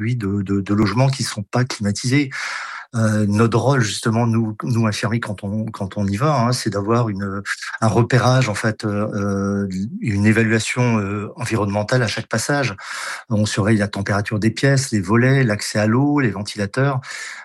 aujourd'hui de logements qui sont pas climatisés. Notre rôle justement, nous infirmiers, quand on y va, c'est d'avoir un repérage en fait, une évaluation environnementale à chaque passage. On surveille la température des pièces, les volets, l'accès à l'eau, les ventilateurs.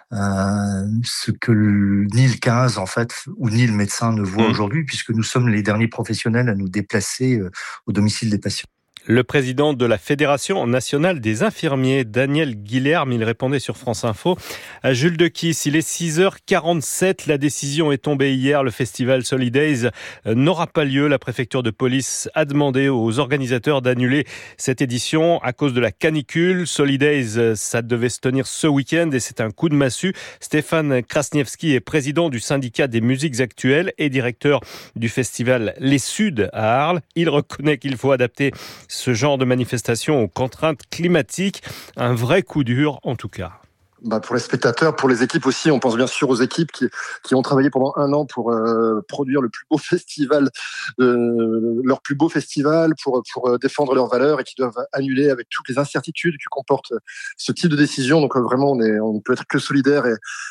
Ce que ni le 15 en fait ou ni le médecin ne voit aujourd'hui, puisque nous sommes les derniers professionnels à nous déplacer au domicile des patients. Le président de la Fédération nationale des infirmiers, Daniel Guilherme, il répondait sur France Info à Jules Dequisse. Il est 6h47. La décision est tombée hier. Le festival Solidays n'aura pas lieu. La préfecture de police a demandé aux organisateurs d'annuler cette édition à cause de la canicule. Solidays, ça devait se tenir ce week-end et c'est un coup de massue. Stéphane Krasniewski est président du syndicat des musiques actuelles et directeur du festival Les Suds à Arles. Il reconnaît qu'il faut adapter ce genre de manifestation aux contraintes climatiques. Un vrai coup dur en tout cas. Pour les spectateurs, pour les équipes aussi, on pense bien sûr aux équipes qui ont travaillé pendant 1 an pour produire le plus beau festival, leur plus beau festival, pour défendre leurs valeurs et qui doivent annuler avec toutes les incertitudes que comporte ce type de décision. Donc vraiment, on ne peut être que solidaire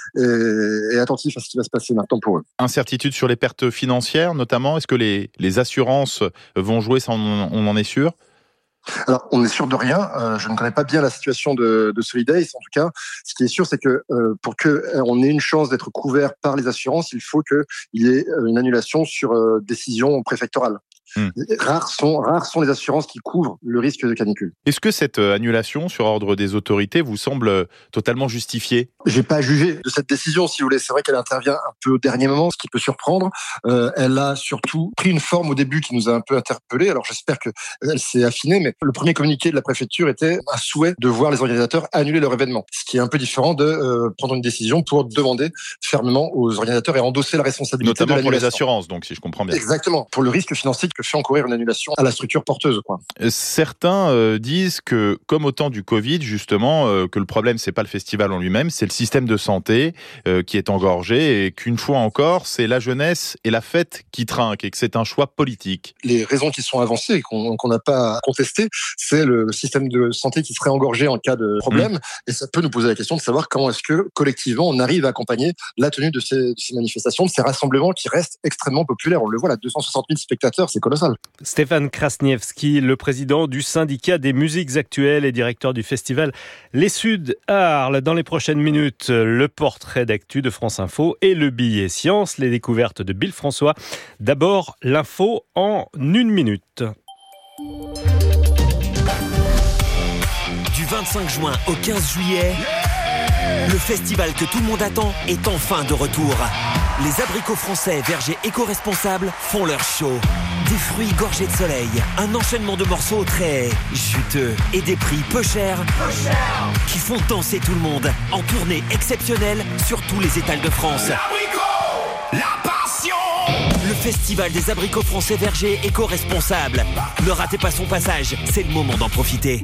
et attentif à ce qui va se passer maintenant pour eux. Incertitude sur les pertes financières notamment. Est-ce que les assurances vont jouer, ça on en est sûr ? Alors, on n'est sûr de rien. Je ne connais pas bien la situation de Solidays. En tout cas, ce qui est sûr, c'est que pour qu'on ait une chance d'être couvert par les assurances, il faut qu'il y ait une annulation sur décision préfectorale. Rares sont les assurances qui couvrent le risque de canicule. Est-ce que cette annulation sur ordre des autorités vous semble totalement justifiée ? J'ai pas jugé de cette décision, si vous voulez. C'est vrai qu'elle intervient un peu au dernier moment, ce qui peut surprendre. Elle a surtout pris une forme au début qui nous a un peu interpellés. Alors j'espère qu'elle s'est affinée, mais le premier communiqué de la préfecture était un souhait de voir les organisateurs annuler leur événement. Ce qui est un peu différent de prendre une décision pour demander fermement aux organisateurs et endosser la responsabilité notamment de l'annulation. Pour les assurances, donc si je comprends bien. Exactement, pour le risque financier que fait encourir une annulation à la structure porteuse, quoi. Certains disent que, comme au temps du Covid, justement, que le problème, c'est pas le festival en lui-même, c'est le système de santé qui est engorgé et qu'une fois encore, c'est la jeunesse et la fête qui trinquent et que c'est un choix politique. Les raisons qui sont avancées et qu'on n'a pas contestées, c'est le système de santé qui serait engorgé en cas de problème. Et ça peut nous poser la question de savoir comment est-ce que, collectivement, on arrive à accompagner la tenue de ces manifestations, de ces rassemblements qui restent extrêmement populaires. On le voit, là, 260 000 spectateurs, c'est colossal. Stéphane Krasniewski, le président du syndicat des musiques actuelles et directeur du festival Les Suds à Arles. Dans les prochaines minutes, le portrait d'actu de France Info et le billet science, les découvertes de Bill François. D'abord, l'info en 1 minute. Du 25 juin au 15 juillet, le festival que tout le monde attend est enfin de retour. Les abricots français vergers éco-responsables font leur show. Des fruits gorgés de soleil, un enchaînement de morceaux très juteux et des prix peu chers qui font danser tout le monde en tournée exceptionnelle sur tous les étals de France. L'abricot, la passion. Le festival des abricots français vergers éco-responsables. Ne ratez pas son passage, c'est le moment d'en profiter.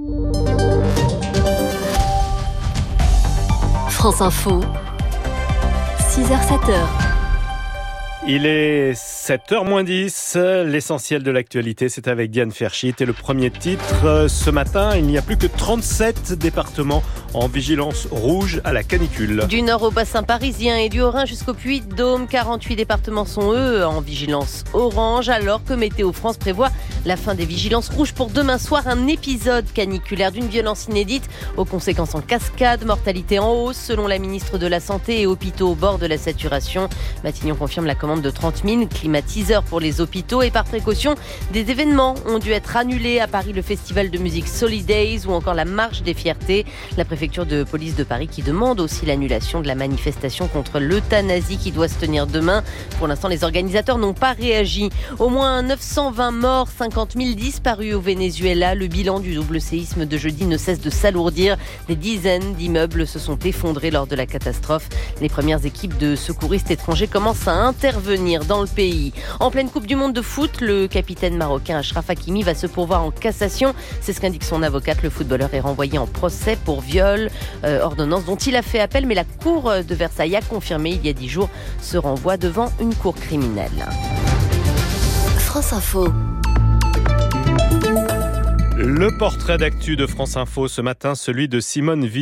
France Info, 6h-7h. Il est 7h-10, l'essentiel de l'actualité, c'est avec Diane Ferchit. Et le premier titre, ce matin, il n'y a plus que 37 départements en vigilance rouge à la canicule. Du nord au bassin parisien et du Haut-Rhin jusqu'au Puy-de-Dôme, 48 départements sont eux en vigilance orange, alors que Météo France prévoit la fin des vigilances rouges pour demain soir. Un épisode caniculaire d'une violence inédite aux conséquences en cascade, mortalité en hausse selon la ministre de la Santé et hôpitaux au bord de la saturation. Matignon confirme la commande de 30 000 climatiseurs pour les hôpitaux et par précaution, des événements ont dû être annulés. À Paris, le festival de musique Solidays ou encore la marche des fiertés. La préfecture de police de Paris qui demande aussi l'annulation de la manifestation contre l'euthanasie qui doit se tenir demain. Pour l'instant, les organisateurs n'ont pas réagi. Au moins 920 morts, 50 000 disparus au Venezuela. Le bilan du double séisme de jeudi ne cesse de s'alourdir. Des dizaines d'immeubles se sont effondrés lors de la catastrophe. Les premières équipes de secouristes étrangers commencent à intervenir dans le pays. En pleine Coupe du Monde de foot, le capitaine marocain Achraf Hakimi va se pourvoir en cassation. C'est ce qu'indique son avocate. Le footballeur est renvoyé en procès pour viol, ordonnance dont il a fait appel, mais la cour de Versailles a confirmé il y a 10 jours ce renvoi devant une cour criminelle. France Info. Le portrait d'actu de France Info ce matin, celui de Simone Vidal.